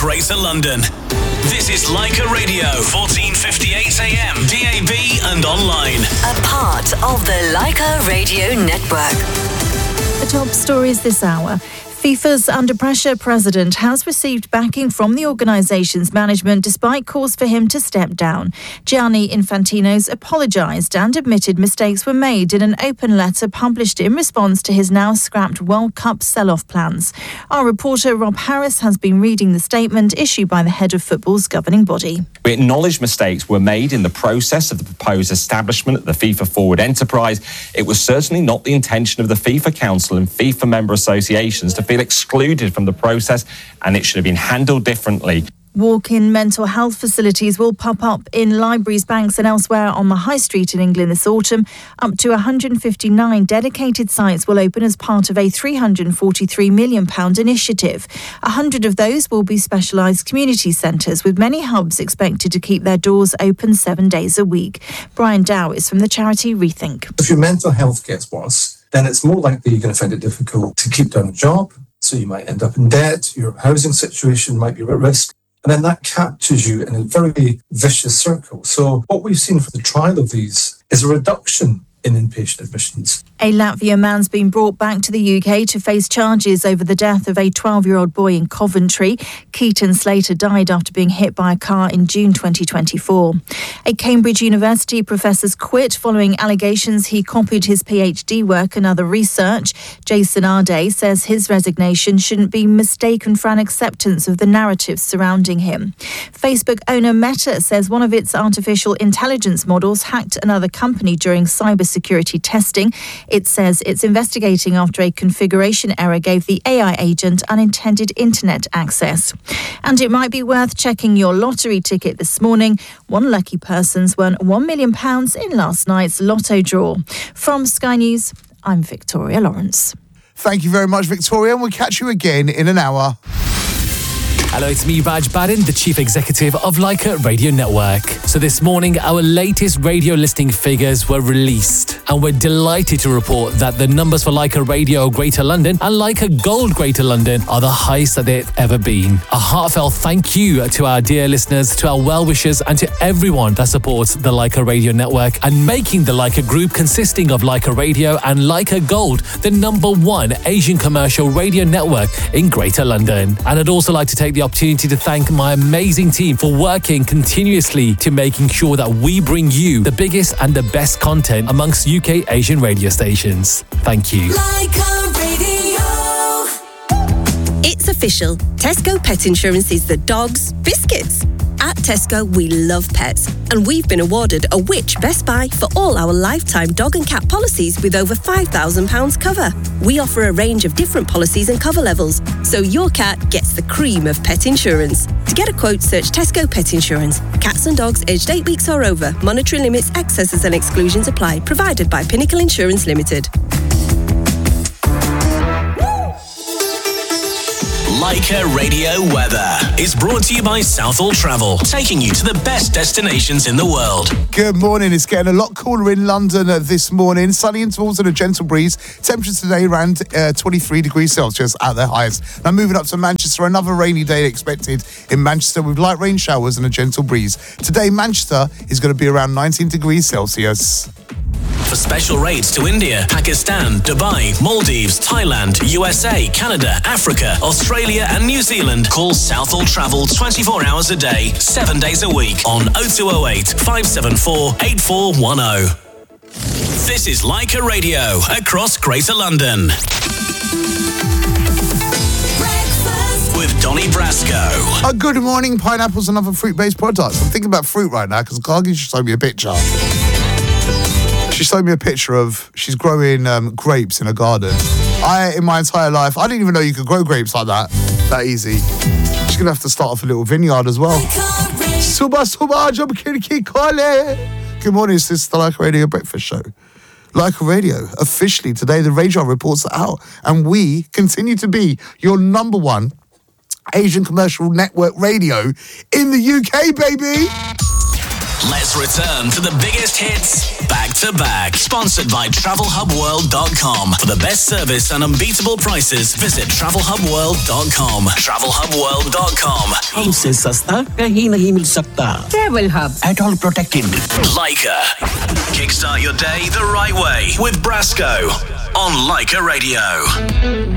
Greater London. This is Leica Radio, 1458 AM, DAB and online. A part of the Leica Radio Network. The top stories this hour. FIFA's Under Pressure president has received backing from the organisation's management despite calls for him to step down. Gianni Infantino's apologised and admitted mistakes were made in an open letter published in response to his now scrapped World Cup sell-off plans. Our reporter Rob Harris has been reading the statement issued by the head of football's governing body. We acknowledge mistakes were made in the process of the proposed establishment of the FIFA Forward enterprise. It was certainly not the intention of the FIFA Council and FIFA member associations to feel excluded from the process, and it should have been handled differently. Walk-in mental health facilities will pop up in libraries, banks and elsewhere on the High Street in England this autumn. Up to 159 dedicated sites will open as part of a £343 million initiative. 100 of those will be specialised community centres, with many hubs expected to keep their doors open 7 days a week. Brian Dow is from the charity Rethink. If your mental health gets worse, then it's more likely you're going to find it difficult to keep down a job. So you might end up in debt, your housing situation might be at risk, and then that captures you in a very vicious circle. So what we've seen for the trial of these is a reduction in inpatient admissions. A Latvian man's been brought back to the UK to face charges over the death of a 12-year-old boy in Coventry. Keaton Slater died after being hit by a car in June 2024. A Cambridge University professor's quit following allegations he copied his PhD work and other research. Jason Arday says his resignation shouldn't be mistaken for an acceptance of the narratives surrounding him. Facebook owner Meta says one of its artificial intelligence models hacked another company during cybersecurity testing. It says it's investigating after a configuration error gave the AI agent unintended internet access. And it might be worth checking your lottery ticket this morning. One lucky person's won £1 million in last night's lotto draw. From Sky News, I'm Victoria Lawrence. Thank you very much, Victoria, and we'll catch you again in an hour. Hello, it's me, Raj Baden, the Chief Executive of Leica Radio Network. So this morning, our latest radio listing figures were released, and we're delighted to report that the numbers for Leica Radio Greater London and Leica Gold Greater London are the highest that they've ever been. A heartfelt thank you to our dear listeners, to our well-wishers, and to everyone that supports the Leica Radio Network and making the Leica Group, consisting of Leica Radio and Leica Gold, the #1 Asian commercial radio network in Greater London. And I'd also like to take the opportunity to thank my amazing team for working continuously to making sure that we bring you the biggest and the best content amongst UK Asian radio stations. Thank you. Leica Radio. It's official. Tesco Pet Insurance is the dog's biscuits. At Tesco, we love pets, and we've been awarded a Which Best Buy for all our lifetime dog and cat policies with over £5,000 cover. We offer a range of different policies and cover levels, so your cat gets the cream of pet insurance. To get a quote, search Tesco Pet Insurance. Cats and dogs aged 8 weeks or over. Monetary limits, excesses and exclusions apply. Provided by Pinnacle Insurance Limited. Leica Radio Weather is brought to you by Southall Travel, taking you to the best destinations in the world. Good morning. It's getting a lot cooler in London this morning. Sunny intervals and a gentle breeze. Temperatures today around 23 degrees Celsius at their highest. Now moving up to Manchester, another rainy day expected in Manchester with light rain showers and a gentle breeze. Today, Manchester is going to be around 19 degrees Celsius. For special rates to India, Pakistan, Dubai, Maldives, Thailand, USA, Canada, Africa, Australia and New Zealand, call Southall Travel 24 hours a day, 7 days a week on 0208 574 8410. This is Leica Radio across Greater London. With Donny Brasco. Good morning. Pineapple's another fruit-based product. I'm thinking about fruit right now because Gargi just showed me a picture. She showed me a picture of, she's growing grapes in a garden. In my entire life, I didn't even know you could grow grapes like that easy. She's going to have to start off a little vineyard as well. Good morning, this is the Leica Radio Breakfast Show. Leica Radio, officially today, the radio reports are out. And we continue to be your #1 Asian commercial network radio in the UK, baby. Let's return to the biggest hits back to back. Sponsored by TravelHubWorld.com. For the best service and unbeatable prices, visit TravelHubWorld.com. TravelHubWorld.com. हमसे सस्ता कहीं नहीं मिल सकता. Travel Hub. At all protected. Leica. Kickstart your day the right way with Brasco on Leica Radio.